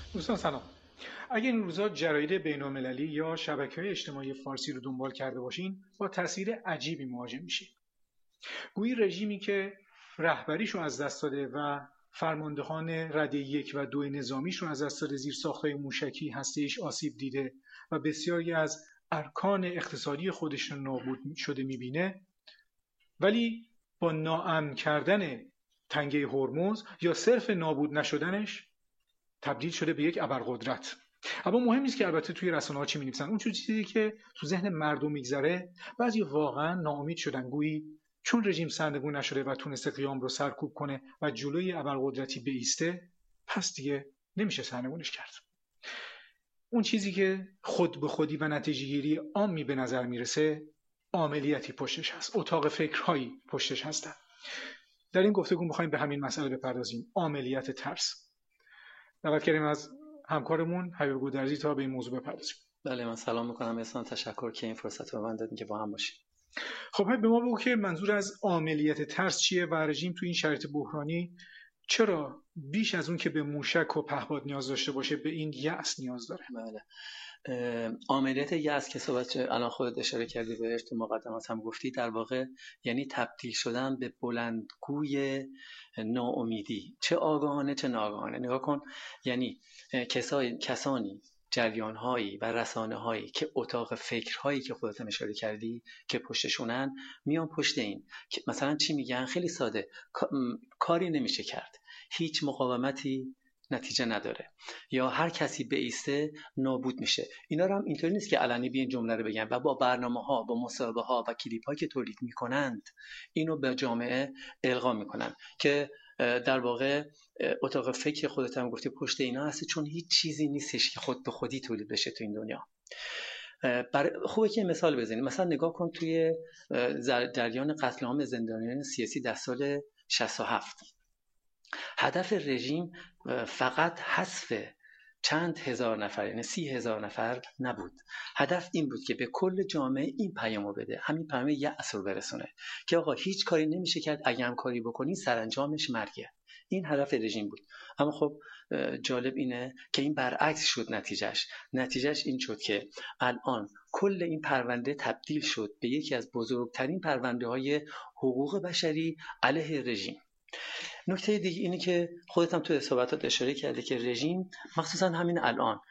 دوستان سلام. اگر این روزا جراید بین‌المللی یا شبکه‌های اجتماعی فارسی رو دنبال کرده باشین، با تاثیر عجیبی مواجه میشین. گویی رژیمی که رهبریشو از دست داده و فرماندهان رده 1 و 2 نظامیش رو از دست داده، زیر ساخت‌های موشکی هسته‌ایش آسیب دیده و بسیاری از ارکان اقتصادی خودش رو نابود شده میبینه، ولی با ناامن کردن تنگه هرمز یا صرف نابود نشدنش تبدیل شده به یک ابرقدرت. اما مهم نیست که البته توی رسانه‌ها چی می‌نویسن. اون چیزی که تو ذهن مردم میگذره، بعضی واقعا ناامید شدن، گویی چون رژیم سرنگون نشده و تونسته قیام رو سرکوب کنه و جلوی ابرقدرتی بایسته، پس دیگه نمیشه سرنگونش کرد. اون چیزی که خود به خودی و نتیجه‌گیری عامی به نظر میرسه، عاملیتی پشتش هست، اتاق فکرهایی پشتش هستن. در این گفتگو می‌خوایم به همین مسئله بپردازیم، عاملیت ترس. دعوت کردیم از همکارمون حبیب گودرزی تا به این موضوع بپردازیم. بله، من سلام میکنم. احسان، تشکر که این فرصت رو به من دادین که با هم باشیم. خب به ما بگو که منظور از عاملیت ترس چیه و رژیم تو این شرایط بحرانی چرا بیش از اون که به موشک و پهپاد نیاز داشته باشه، به این یأس نیاز داره؟ بله، عاملیت یأس که صحبت الان خودت اشاره کردی بهش، تو مقدمات هم گفتی، در واقع یعنی تبدیل شدن به بلندگوی ناامیدی، چه آگاهانه چه ناآگاهانه. نگاه کن، یعنی کسانی، جریان‌هایی و رسانه‌هایی که اتاق فکرهایی که خودت هم اشاره کردی که پشتشونن، میان پشت این که مثلا چی میگن؟ خیلی ساده، کاری نمیشه کرد، هیچ مقاومتی نتیجه نداره، یا هر کسی بایسته نابود میشه. اینا رو هم اینطوری نیست که علنی بیان جمله رو بگن و با برنامه‌ها، با مصاحبه‌ها و کلیپ‌ها که تولید میکنند اینو به جامعه القا میکنن که در واقع اتاق فکر خودت هم گفتی پشت اینا هست، چون هیچ چیزی نیستش که خود به خودی تولید بشه تو این دنیا. خوبه که مثال بزنیم. مثلا نگاه کن توی جریان قتل عام زندانیان سیاسی در سال 67، هدف رژیم فقط حذف چند هزار نفر، یعنی 30,000 نفر نبود. هدف این بود که به کل جامعه این پیامو بده، همین پیام یأس رو برسونه که آقا هیچ کاری نمیشه کرد، اگه هم کاری بکنی سرانجامش مرگه. این هدف رژیم بود. اما خب جالب اینه که این برعکس شد. نتیجهش این شد که الان کل این پرونده تبدیل شد به یکی از بزرگترین پرونده های حقوق بشری علیه رژیم. نکته دیگه اینه که خودت هم تو صحبتات اشاره کرده که رژیم مخصوصا همین الان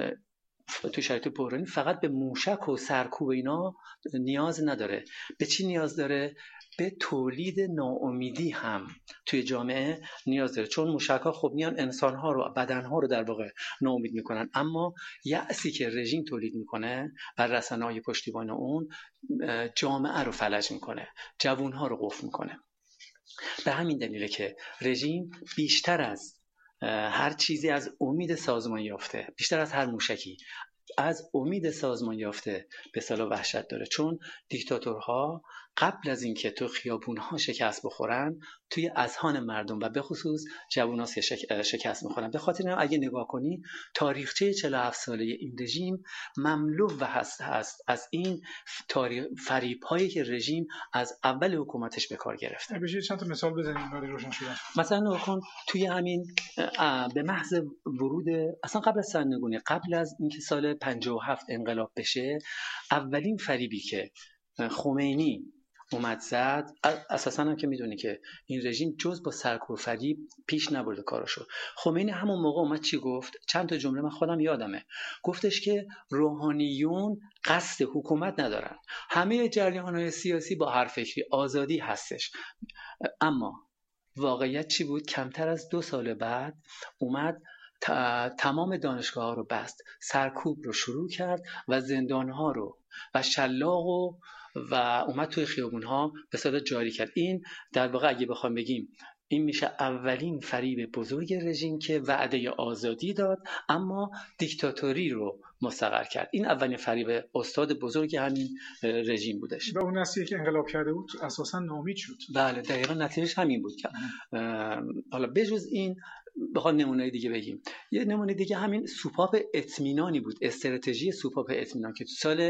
تو شرایط بحرانی فقط به موشک و سرکوب اینا نیاز نداره. به چی نیاز داره؟ به تولید ناامیدی هم توی جامعه نیاز داره، چون موشک‌ها خب میان انسان‌ها رو، بدن‌ها رو در واقع ناامید میکنن، اما یأسی که رژیم تولید میکنه و رسانه‌های پشتیبان اون جامعه رو فلج میکنه، جوان‌ها رو قفل میکنه. به همین دلیله که رژیم بیشتر از هر چیزی از امید سازمان یافته، بیشتر از هر موشکی از امید سازمان یافته به اصطلاح وحشت داره، چون دیکتاتورها قبل از اینکه تو خیابونها شکست بخورن، توی اذهان مردم و به خصوص جوان‌ها شکست میخورن. به خاطر اینم اگه نگاه کنی تاریخچه 47 ساله این رژیم مملو و هست از این فریب‌هایی که رژیم از اول حکومتش به کار گرفته. بشه چند تا مثال بزنید برای روشن شدن؟ مثلا نگاه کن، توی همین به محض ورود اصلا قبل از سرنگونی، قبل از اینکه سال 57 انقلاب بشه، اولین فریبی که خمینی اومد زد، اساسا هم که میدونی که این رژیم جز با سرکوب فریب پیش نبرده کاراشو. خمینی همون موقع اومد چی گفت؟ چند تا جمله من خودم یادمه. گفتش که روحانیون قصد حکومت ندارن، همه جریان‌های سیاسی با هر فکری آزادی هستش. اما واقعیت چی بود؟ کمتر از 2 سال بعد اومد تمام دانشگاه ها رو بست، سرکوب رو شروع کرد و زندان ها رو و شلاق و اومد توی خیابون ها به صورت جاری کرد. این در واقع اگه بخوام بگیم این میشه اولین فریب بزرگ رژیم که وعده آزادی داد اما دیکتاتوری رو مستقر کرد. این اولین فریب استاد بزرگ همین رژیم بودش و اون نسلی که انقلاب کرده بود اساسا ناامید شد. بله، دقیقاً نتیجهش همین بود. حالا بجز این بخوام نمونه دیگه بگیم، یه نمونه دیگه همین سوپاپ اطمینانی بود، استراتژی سوپاپ اطمینان که تو سال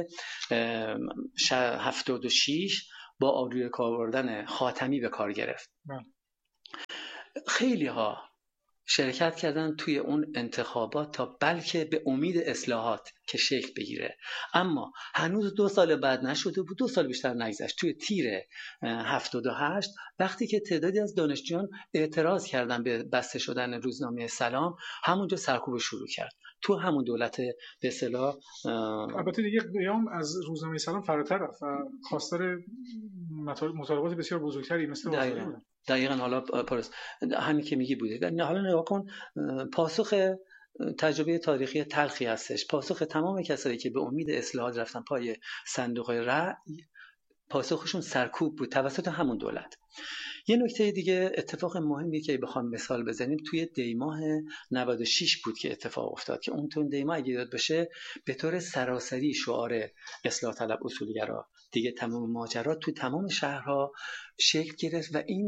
76 با آبروی کار بردن خاتمی به کار گرفت. خیلی ها شرکت کردن توی اون انتخابات تا بلکه به امید اصلاحات که شکل بگیره. اما هنوز 2 سال بعد نشده بود، 2 سال بیشتر نگذشت، توی تیر 78 وقتی که تعدادی از دانشجویان اعتراض کردن به بسته شدن روزنامه سلام، همونجا سرکوب شروع کرد تو همون دولت به اصطلاح. البته دیگه قیام از روزنامه سلام فراتر رفت و خواستار مطالبات بسیار بزرگتری مثل آزادی بودن. دقیقاً حالا پارس همین که میگی بوده. حالا نگاه کن، پاسخ تجربه تاریخی تلخی هستش. پاسخ تمام کسایی که به امید اصلاحات رفتن پای صندوق رأی، پاسخشون سرکوب بود توسط همون دولت. یه نکته دیگه، اتفاق مهمی که بخوام مثال بزنیم توی دیماه 96 بود که اتفاق افتاد که اون تو دیماه اگه یاد بشه به طور سراسری شعار اصلاح طلب اصولگرا دیگه تمام ماجرا تو تمام شهرها شکل گرفت و این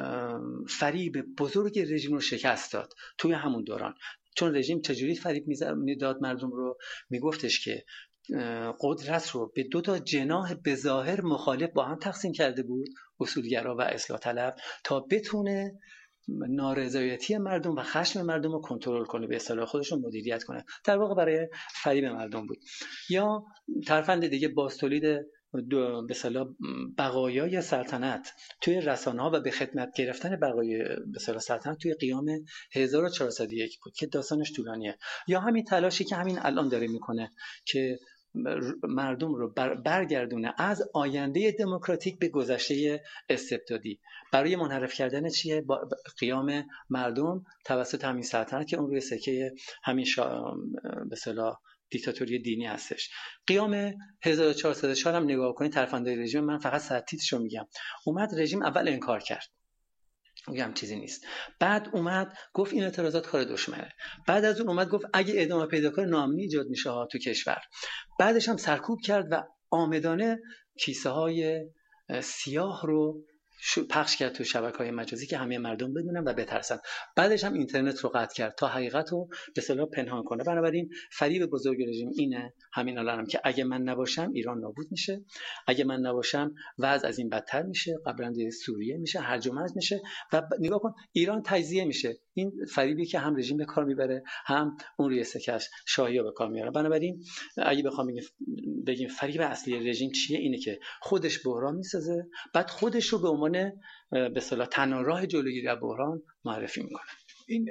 فریب بزرگ رژیم رو شکست داد توی همون دوران. چون رژیم چجوری فریب میداد مردم رو؟ میگفتش که قدرت رو به 2 جناح به ظاهر مخالف با هم تقسیم کرده بود، اصولگرا و اصلاح طلب، تا بتونه نارضایتی مردم و خشم مردم رو کنترل کنه، به اصطلاح خودش رو مدیریت کنه. در واقع برای فریب مردم بود. یا ترفند دیگه، بازتولید به اصطلاح بقایای سلطنت توی رسانه‌ها و به خدمت گرفتن بقایای به اصطلاح سلطنت توی قیام 1401 بود که داستانش طولانیه. یا همین تلاشی که همین الان داره میکنه که مردم رو برگردونه از آینده دموکراتیک به گذشته استبدادی. برای منحرف کردن چیه؟ با قیام مردم توسط همین سلطنت که اون روی سکه همین به اصطلاح دیکتاتوری دینی هستش. قیام 1404 هم نگاه کنید، ترفندهای رژیم، من فقط سرتیترشو میگم. اومد رژیم اول انکار کرد، میگم چیزی نیست. بعد اومد گفت این اعتراضات کار دشمنه. بعد از اون اومد گفت اگه ادامه پیدا کنه ناامنی ایجاد میشه تو کشور. بعدش هم سرکوب کرد و عامدانه کیسه های سیاه رو پخش کرد تو شبکه‌های مجازی که همه مردم بدونن و بترسن. بعدش هم اینترنت رو قطع کرد تا حقیقت رو به اصطلاح پنهان کنه. بنابراین فریب بزرگ رژیم اینه، همین الانم که اگه من نباشم ایران نابود میشه، اگه من نباشم وضع از این بدتر میشه، قبرنده سوریه میشه، هرج و مرج میشه و نگاه کن ایران تجزیه میشه. این فریبی که هم رژیم به کار میبره، هم اون روی سکش شاهیا به کار میاره. بنابراین اگه بخوام بگیم فریب اصلی رژیم چیه، اینه که خودش بحران میسازه، بعد خودش رو به عنوان به اصطلاح تنها راه جلوگیری از بحران معرفی میکنه. این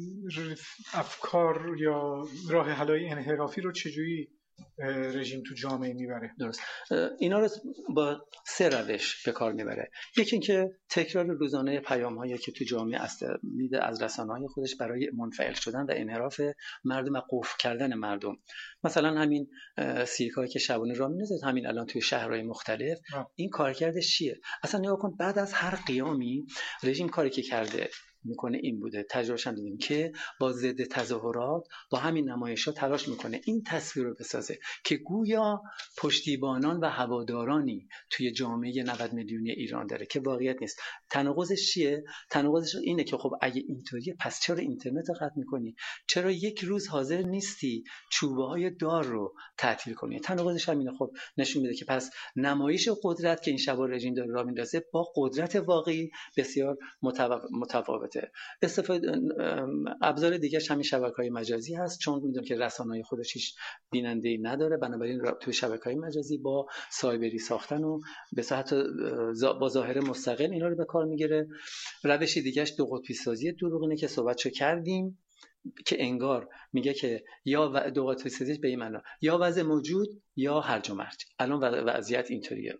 افکار یا راه حل‌های انحرافی رو چجوری رژیم تو جامعه میبره؟ درست، اینا رو با 3 روش به کار میبره. یکی اینکه تکرار روزانه پیام‌هایی که تو جامعه میده از رسانه‌های خودش برای منفعل شدن و انحراف مردم و قفل کردن مردم. مثلا همین سیرکایی که شبانه راه میندازه همین الان توی شهرهای مختلف، این کارکردش چیه؟ اصلا نگاه کن، بعد از هر قیامی رژیم کاری که کرده میکنه این بوده، تجربه‌اش هم دیدیم که با ضد تظاهرات با همین نمایش‌ها تلاش میکنه این تصویر رو بسازه که گویا پشتیبانان و هوادارانی توی جامعه 90 میلیونی ایران داره که واقعیت نیست. تناقضش چیه؟ تناقضش اینه که خب اگه اینطوریه پس چرا اینترنت رو قطع میکنی؟ چرا یک روز حاضر نیستی چوبه‌های دار رو تعطیل کنی؟ تناقضش همینه. خب نشون میده که پس نمایش قدرت که این شبا رژیم داره راه میندازه با قدرت واقعی بسیار متفاوته. استفاده ابزار دیگه‌اش همین شبکه‌های مجازی هست، چون میدونم که رسانه‌های خودش هیچ بیننده‌ای نداره، بنابراین توی شبکه‌های مجازی با سایبری ساختن و به صورت با ظاهر مستقل اینا رو به کار میگیره. روش دیگه‌اش دو قطبی سازی دروغینه که صحبتشو کردیم، که انگار میگه که یا دو قطبی سازی به این معنا یا وضع موجود یا هرج و مرج. الان وضعیت اینطوریه.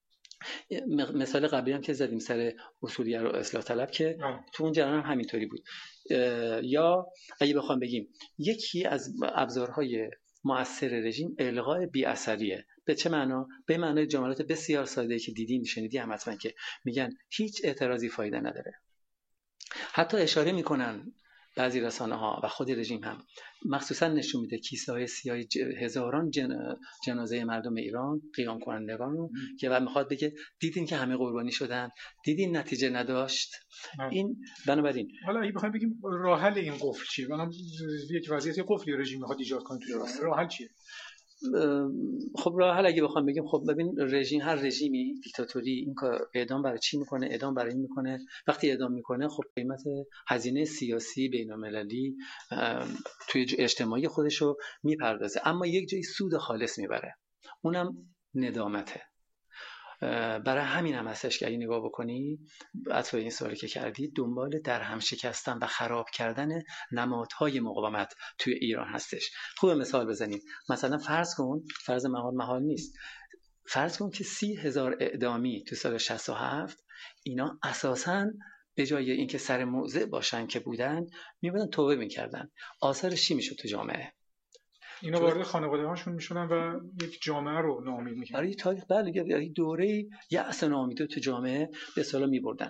مثال قبلی هم که زدیم سر اصولگرا و اصلاح طلب که تو اون جریان هم همینطوری بود. یا اگه بخوام بگیم یکی از ابزارهای مؤثر رژیم الغای بی‌اثریه. به چه معنا؟ به معنای جملات بسیار ساده‌ای که دیدیم میشنیدی هم حتما که میگن هیچ اعتراضی فایده نداره. حتی اشاره میکنن بعضی رسانه‌ها و خود رژیم هم مخصوصا نشون میده کیسه‌های سیاه هزاران جنازه مردم ایران، قیام کنندگان رو که و میخواد بگه دیدین که همه قربانی شدن، دیدین نتیجه نداشت. این بنابراین حالا اگه بخوایم بگیم راه حل این قفل چیه؟ یک وضعیت قفلی رژیم میخواد ایجاد کنه تو جامعه، راه حل چیه؟ خب راه حل اگه بخوام بگیم، خب ببین هر رژیمی دیکتاتوری این کار اعدام برای چی میکنه؟ اعدام برای این میکنه وقتی اعدام میکنه خب قیمت هزینه سیاسی بین‌المللی توی اجتماعی خودشو میپردازه، اما یک جای سود خالص میبره، اونم ندامته. برای همین هم هستش که اگه نگاه بکنی حتی این سوالی که کردی دنبال در هم شکستن و خراب کردن نمادهای مقاومت توی ایران هستش. خوب مثال بزنیم، مثلا فرض محال نیست، فرض کن که 30,000 اعدامی تو سال 67 اینا اساساً به جای اینکه سر موضع باشن که بودن میبودن توبه میکردن، آثارش چی میشد تو جامعه؟ اینا وارد خانواده هاشون میشدن و یک جامعه رو ناامید میکردن. برای تاریخ بله دوره یأس ناامیدی تو جامعه به اصطلاح میبردن.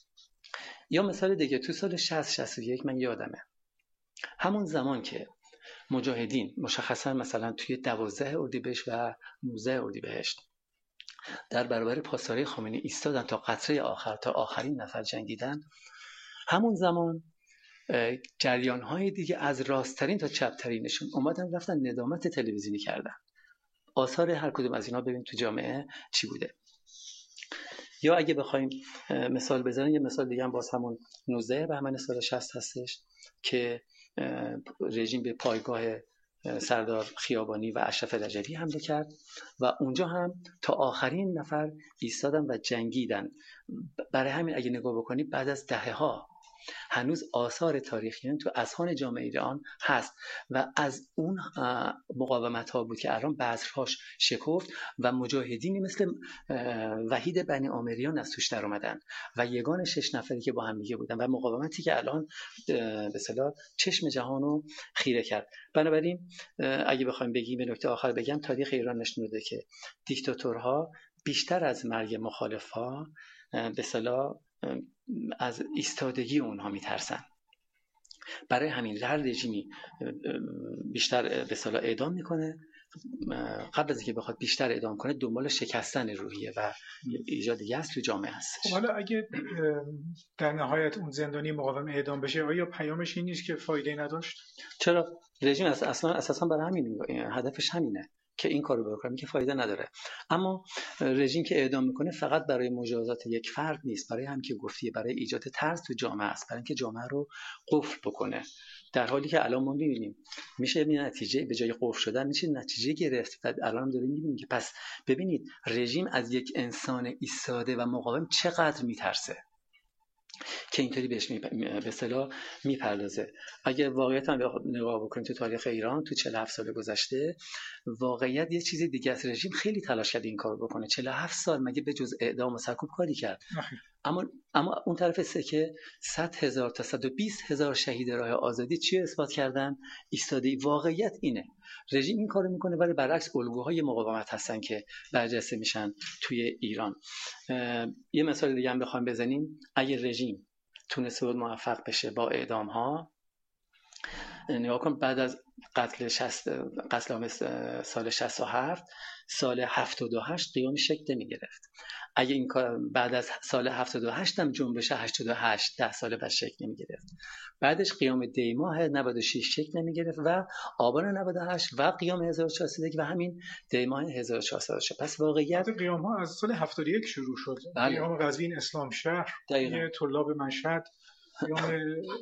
یا مثال دیگه تو سال 60-61 من یادمه همون زمان که مجاهدین مشخصا مثلا توی 12 اردیبهشت و 19 اردیبهشت در برابر پاسدارای خامنه‌ای ایستادن تا قطره آخر، تا آخرین نفر جنگیدن، همون زمان جریان‌های دیگه از راست‌ترین تا چپ‌ترینشون اومدن رفتن ندامت تلویزیونی کردن. آثار هر کدوم از اینا ببین تو جامعه چی بوده. یا اگه بخوایم مثال بزنیم، یه مثال دیگه هم باز همون 19 بهمن سال 60 هستش که رژیم به پایگاه سردار خیابانی و اشرف رجبی حمله کرد و اونجا هم تا آخرین نفر ایستادن و جنگیدن. برای همین اگه نگاه بکنی بعد از دهه‌ها هنوز آثار تاریخی تو اذهان جامعه ایران هست و از اون مقاومت ها بود که الان بذرهاش شکفت و مجاهدینی مثل وحید بنی عامریان از توش در اومدن و یگان 6 نفری که با هم دیگه بودن و مقاومتی که الان به اصطلاح چشم جهانو خیره کرد. بنابراین اگه بخوایم بگیم، به نکته آخر بگم، تاریخ ایران نشون داده که دیکتاتورها بیشتر از مرگ مخالفها به اصطلاح از ایستادگی اونها میترسن. برای همین هر رژیمی بیشتر به اصطلاح اعدام میکنه، قبل از اینکه بخواد بیشتر اعدام کنه دنبال شکستن روحیه و ایجاد یأس تو جامعه هستش. خب حالا اگه در نهایت اون زندانی مقاوم اعدام بشه، آیا پیامش این نیست که فایده نداشت؟ چرا؟ رژیم اساسا برای همین هدفش همینه که این کارو بکنه که فایده نداره. اما رژیم که اعدام میکنه فقط برای مجازات یک فرد نیست، برای هم که گفتی برای ایجاد ترس تو جامعه است، برای اینکه جامعه رو قفل بکنه. در حالی که الان ما می‌بینیم میشه این نتیجه به جای قفل شدن میشه نتیجه گرفت و الان هم داریم می‌بینیم که پس ببینید رژیم از یک انسان ایستاده و مقاوم چقدر میترسه که اینطوری بهش به اصطلاح میپردازه. اگه واقعیت هم نگاه بکنیم تو تاریخ ایران تو 47 سال گذشته، واقعیت یه چیز دیگه است. رژیم خیلی تلاش کرد این کارو بکنه، 47 سال مگه به جز اعدام و سرکوب کاری کرد؟ اما اون طرف سکه 100,000 تا 120,000 شهید راه آزادی چی اثبات کردن؟ ایستادگی. واقعیت اینه رژیم این کارو میکنه، ولی برعکس الگوهای مقاومت هستن که برجسته میشن توی ایران. یه مثال دیگه هم بخوام بزنیم، اگه رژیم تونسته بود موفق بشه با اعدام ها، نگاه کن بعد از قتل سال 67 سال 78 قیام شکل نمی‌گرفت. اگه این کار بعد از سال 78 هم جنبش 88 10 سال بعد شکل نمی‌گرفت، بعدش قیام دی ماه 96 شکل نمی‌گرفت و آبان 98 و قیام 1400 و همین دی ماه 1400 شد. پس واقعیت قیام ها از سال 71 شروع شد. قیام قزوین اسلام شهر، طلاب مشهد، قیام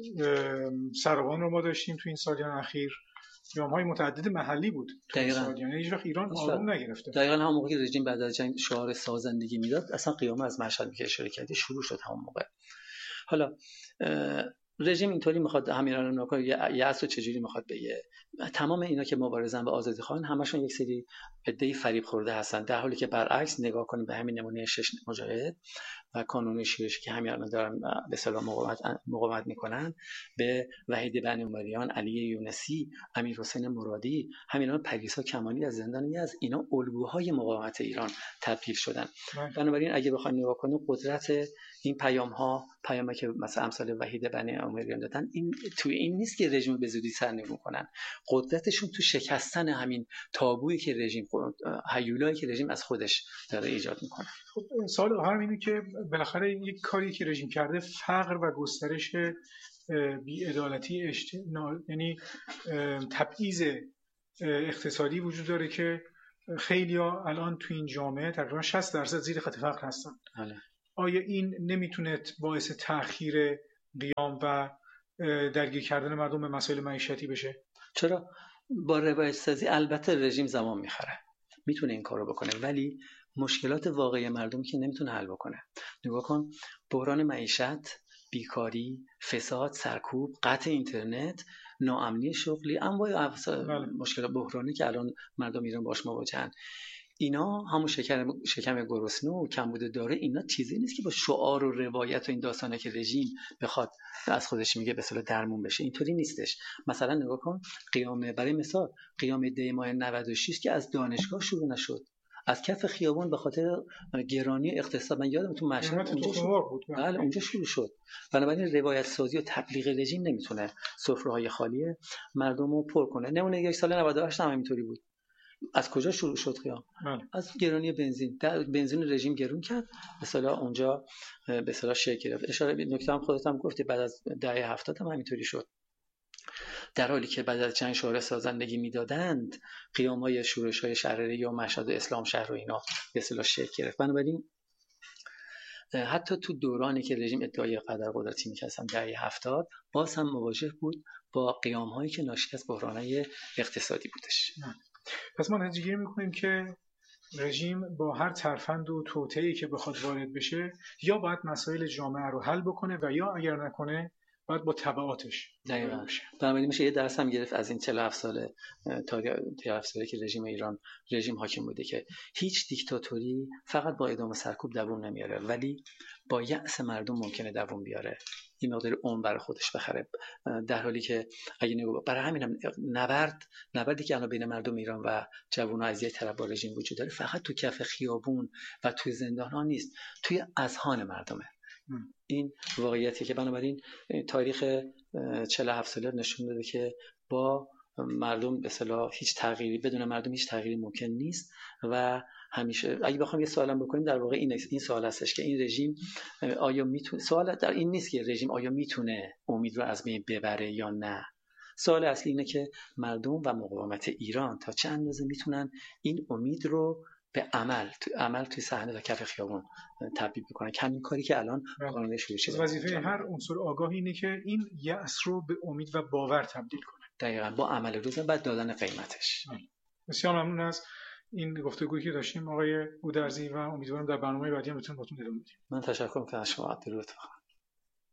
سروان رو ما داشتیم تو این سالیان اخیر. قیام‌های متعدد محلی بود تو این سالیان، یعنی هیچ وقت ایران آروم نگرفته. دقیقاً همون موقع که رژیم بعد از جنگ شعار سازندگی میداد، اصلا قیام از مشهد که اشاره کردی شروع شد همون موقع. حالا رژیم اینطوری میخواد همین الان نکنه، یأس رو چجوری میخواد بگه؟ تمام اینا که مبارزن به آزادی خواهان همشون یک سری عده‌ای فریب خورده هستن، در حالی که برعکس نگاه کنیم به همین نمونه 6 مجاهد و کانون شیرش که همین الان دارن به اصطلاح مقاومت میکنن، به وحید بنی عمریان، علی یونسی، امیرحسین مرادی، همین الان پریسا کمالی از زندان یزد، اینا الگوهای مقاومت ایران تبدیل شدن. بنابراین اگه بخوایم نگاه کنیم قدرت این پیامی که مثلا امثال وحید بنی عمریان دادن، این توی این نیست که رژیم به زودی سرنگون کنن، قدرتشون تو شکستن همین تابویی که رژیم، هیولایی که رژیم از خودش داره ایجاد میکنه. خب سوال آخرم اینه که بالاخره یک کاری که رژیم کرده فقر و گسترش بی‌عدالتی یعنی تبعیض اقتصادی وجود داره که خیلی ها الان تو این جامعه تقریبا 60% زیر خط فقر هستن. آیا این نمیتونه باعث تأخیر قیام و درگیر کردن مردم به مسائل معیشتی بشه؟ چرا؟ با روایت سازی البته رژیم زمان میخره، میتونه این کارو بکنه، ولی مشکلات واقعی مردم که نمیتونه حل بکنه. نگاه کن، بحران معیشت، بیکاری، فساد، سرکوب، قطع اینترنت، ناامنی شغلی، انواع مشکلات بحرانی که الان مردم ایران باش مواجهن، اینا همون شکم گرسنه و کمبود داره، اینا چیزی نیست که با شعار و روایت و این داستانه که رژیم بخواد از خودش میگه به اصطلاح درمون بشه. اینطوری نیستش. مثلا نگاه کن برای مثال قیام دی ماه 96 که از دانشگاه شروع نشد، از کف خیابان به خاطر گرانی اقتصاد. من یادم تو مشهد اونجا شروع شد. بنابراین روایت سازی و تبلیغ رژیم نمیتونه سفره‌های خالی مردم رو پر کنه. نمونه یک سال 98 هم اینطوری بود. از کجا شروع شد قیام؟ از گرانی بنزین. بنزین رژیم گرون کرد، به اصطلاح اونجا به اصطلاح شکل گرفت. اشاره به نکته هم خودت هم گفتی، بعد از دهه 70 هم همینطوری شد. در حالی که بعد از جنگ شورای سازندگی میدادند، قیام‌های شورش‌های شهرری یا مشهد اسلام شهر و اینا به اصطلاح شکل گرفت. بنابراین حتی تو دورانی که رژیم ادعای قدر قدرتی می‌کرد دهه 70 باز هم مواجه بود با قیام‌هایی که ناشی از بحران‌های اقتصادی بودش. پس ما نتیجه گیری می‌کنیم که رژیم با هر ترفند و توطئه‌ای که بخواد وارد بشه، یا باید مسائل جامعه رو حل بکنه و یا اگر نکنه باید با تبعاتش. دقیقاً. بنابراین میشه یه درس هم گرفت از این 47 ساله که رژیم ایران رژیم حاکم بوده که هیچ دیکتاتوری فقط با ادامه سرکوب دوام نمیاره، ولی با یأس مردم ممکنه دوام بیاره، این مقدار عمر برای خودش بخره. در حالی که اگه برای همینم نبردی که الان بین مردم ایران و جوان‌ها از یک طرف با رژیم وجود داره، فقط تو کف خیابون و توی زندان‌ها نیست، توی اذهان مردمه. این واقعیتی که بنابراین تاریخ 47 ساله نشون داده که با مردم به اصطلاح هیچ تغییری، بدون مردم هیچ تغییری ممکن نیست. و همیشه اگه بخوام یه سوالم بکنیم، در واقع این سوال هستش که این رژیم آیا میتونه، سوال در این نیست که رژیم آیا میتونه امید رو از بین ببره یا نه. سوال اصلی اینه که مردم و مقاومت ایران تا چه اندازه میتونن این امید رو به عمل توی صحنه و کف خیابون تبدیل بکنن. همین کاری که الان قانون شروع شده. وظیفه هر عنصر آگاهی اینه که این یأس رو به امید و باور تبدیل کنه. دقیقاً، با عمل روزه بعد دادن قیمتش. بسیار ممنون از این گفتگویی که داشتیم آقای گودرزی و امیدوارم در برنامه بعدی هم بتونیم باهاتون ادامه بدیم. من تشکر می‌کنم از شما. درود.